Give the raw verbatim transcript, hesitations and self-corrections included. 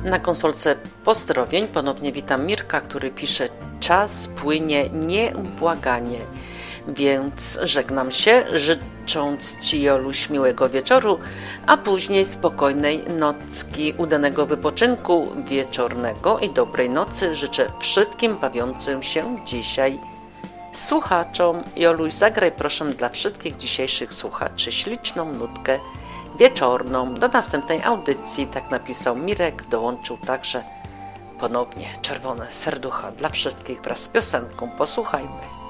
Na konsolce pozdrowień ponownie witam Mirka, który pisze: czas płynie nieubłaganie, więc żegnam się, życząc Ci, Joluś, miłego wieczoru, a później spokojnej nocki, udanego wypoczynku wieczornego i dobrej nocy życzę wszystkim bawiącym się dzisiaj słuchaczom. Joluś, zagraj proszę dla wszystkich dzisiejszych słuchaczy śliczną nutkę wieczorną. Do następnej audycji, tak napisał Mirek, dołączył także ponownie czerwone serducha dla wszystkich wraz z piosenką. Posłuchajmy.